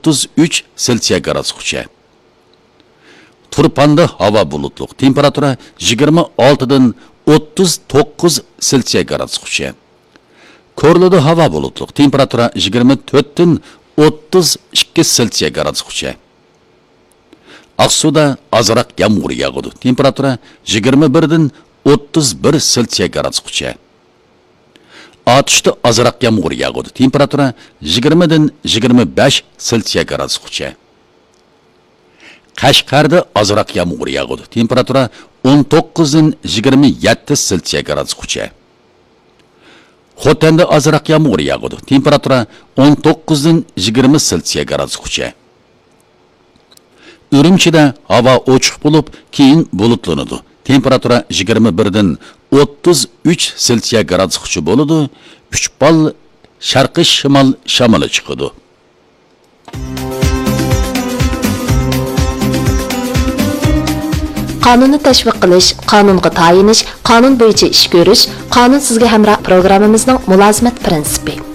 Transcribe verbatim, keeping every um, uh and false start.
o'ttiz uch Selsiya gradusgacha. Turpanda havo bulutli, temperatura yigirma olti dan o'ttiz to'qqiz Selsiya gradusgacha. Korluda havo bulutli, temperatura yigirma to'rt dan o'ttiz ikki Selsiya gradusgacha. Aqsuda azroq yomg'ir yog'adi, temperatura yigirma bir dan o'ttiz bir Selsiya gradusgacha. Atışda azroq yomg'ir yog'adi, temperatura yigirma dan yigirma besh Selsiya gradusgacha. Qashqarda azroq yomg'ir yog'adi, temperatura o'n to'qqiz dan yigirma yetti Selsiya gradusgacha. Xotanda azroq yomg'ir yog'adi, temperatura o'n to'qqiz dan yigirma Selsiya gradusgacha. Ürümçide hava ochiq bo'lib, keyin bulutlanadi. Temperatura yigirma bir dan o'ttiz uch Selsiya gradusgacha bo'ladi. uch ball sharqiy shimol shamoli chiqadi. Qonunni tashviq qilish, qonunga tayinish, qonun bo'yicha ish ko'rish, qonun sizga hamroh programmamizning mulozimat prinsipi.